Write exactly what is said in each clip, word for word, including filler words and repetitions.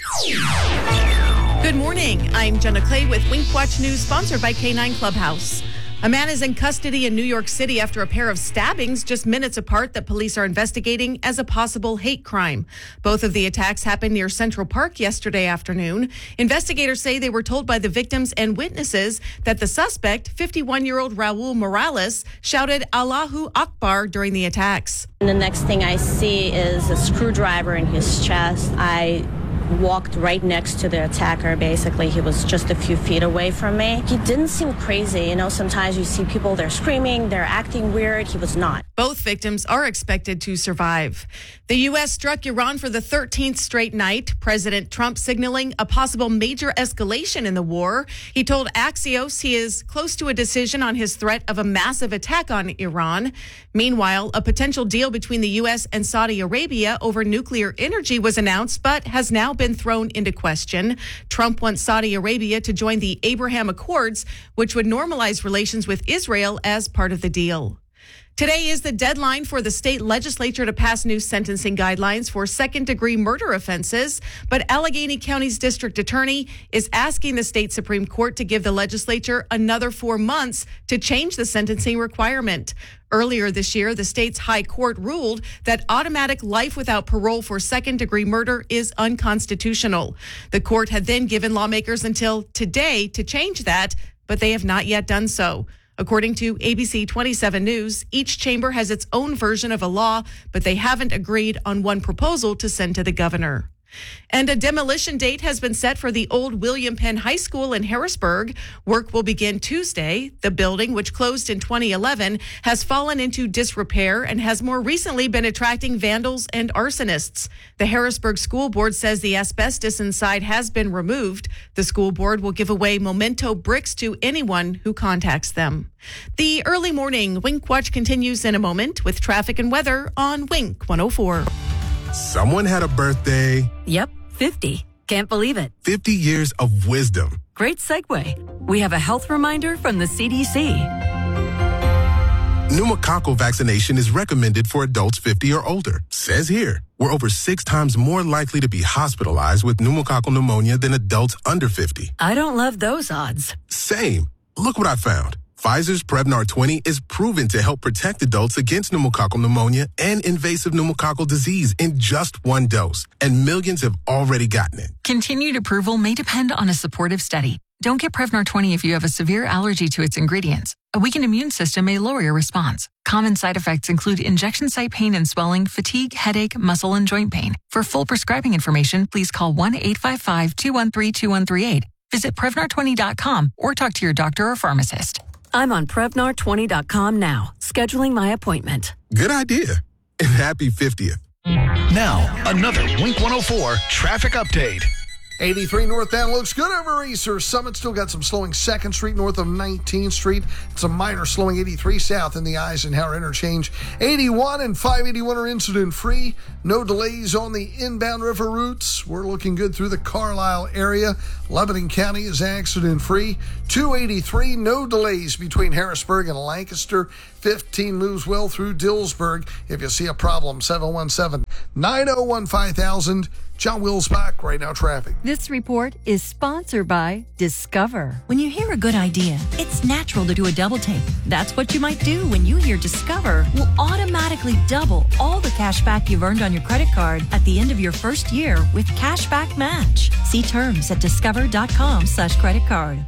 Good morning. I'm Jenna Clay with Wink Watch News, sponsored by K nine Clubhouse. A man is in custody in New York City after a pair of stabbings just minutes apart that police are investigating as a possible hate crime. Both of the attacks happened near Central Park yesterday afternoon. Investigators say they were told by the victims and witnesses that the suspect, fifty-one-year-old Raul Morales, shouted Allahu Akbar during the attacks. And the next thing I see is a screwdriver in his chest. I walked right next to the attacker. Basically, he was just a few feet away from me. He didn't seem crazy. You know, sometimes you see people, they're screaming, they're acting weird. He was not. Both victims are expected to survive. The U S struck Iran for the thirteenth straight night. President Trump signaling a possible major escalation in the war. He told Axios he is close to a decision on his threat of a massive attack on Iran. Meanwhile, a potential deal between the U S and Saudi Arabia over nuclear energy was announced, but has now been thrown into question. Trump wants Saudi Arabia to join the Abraham Accords, which would normalize relations with Israel as part of the deal. Today is the deadline for the state legislature to pass new sentencing guidelines for second-degree murder offenses, but Allegheny County's district attorney is asking the state Supreme Court to give the legislature another four months to change the sentencing requirement. Earlier this year, the state's high court ruled that automatic life without parole for second-degree murder is unconstitutional. The court had then given lawmakers until today to change that, but they have not yet done so. According to A B C twenty-seven News, each chamber has its own version of a law, but they haven't agreed on one proposal to send to the governor. And a demolition date has been set for the old William Penn High School in Harrisburg. Work will begin Tuesday. The building, which closed in twenty eleven, has fallen into disrepair and has more recently been attracting vandals and arsonists. The Harrisburg School Board says the asbestos inside has been removed. The school board will give away memento bricks to anyone who contacts them. The early morning Wink Watch continues in a moment with traffic and weather on Wink one oh four. Someone had a birthday. Yep, fifty. Can't believe it. fifty years of wisdom. Great segue. We have a health reminder from the C D C. Pneumococcal vaccination is recommended for adults fifty or older. Says here, we're over six times more likely to be hospitalized with pneumococcal pneumonia than adults under fifty. I don't love those odds. Same. Look what I found. Pfizer's Prevnar twenty is proven to help protect adults against pneumococcal pneumonia and invasive pneumococcal disease in just one dose, and millions have already gotten it. Continued approval may depend on a supportive study. Don't get Prevnar twenty if you have a severe allergy to its ingredients. A weakened immune system may lower your response. Common side effects include injection site pain and swelling, fatigue, headache, muscle, and joint pain. For full prescribing information, please call one eight five five, two one three, two one three eight. Visit Prevnar twenty dot com or talk to your doctor or pharmacist. I'm on Prevnar twenty dot com now, scheduling my appointment. Good idea. And happy fiftieth. Now, another Wink one oh four traffic update. eighty-three northbound looks good over Easter Summit. Still got some slowing second Street north of nineteenth Street. Some minor slowing eighty-three south in the Eisenhower interchange. eighty-one and five eighty-one are incident free. No delays on the inbound river routes. We're looking good through the Carlisle area. Lebanon County is accident free. two eighty-three, no delays between Harrisburg and Lancaster. fifteen moves well through Dillsburg. If you see a problem, seven one seven, nine oh one, five thousand. John Wilsbach, Right Now Traffic. This report is sponsored by Discover. When you hear a good idea, it's natural to do a double take. That's what you might do when you hear Discover will automatically double all the cash back you've earned on your credit card at the end of your first year with Cashback Match. See terms at discover.com slash credit card.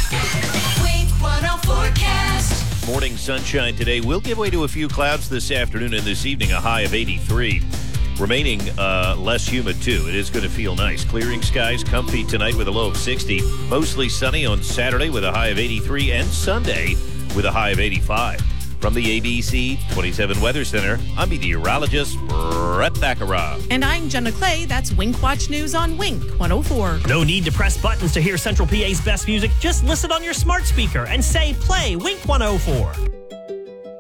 Wink one oh forecast. Morning sunshine today. We'll give way to a few clouds this afternoon and this evening, a high of eighty-three. Remaining uh, less humid, too. It is going to feel nice. Clearing skies, comfy tonight with a low of sixty. Mostly sunny on Saturday with a high of eighty-three, and Sunday with a high of eighty-five. From the A B C twenty-seven Weather Center, I'm meteorologist Brett Baccarat. And I'm Jenna Clay. That's Wink Watch News on Wink one oh four. No need to press buttons to hear Central P A's best music. Just listen on your smart speaker and say, play Wink one oh four.